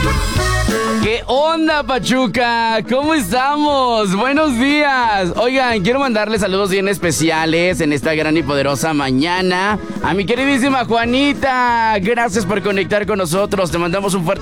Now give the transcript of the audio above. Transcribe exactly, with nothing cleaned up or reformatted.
¿Qué onda, Pachuca? ¿Cómo estamos? Buenos días. Oigan, quiero mandarle saludos bien especiales en esta gran y poderosa mañana a mi queridísima Juanita. Gracias por conectar con nosotros. Te mandamos un fuerte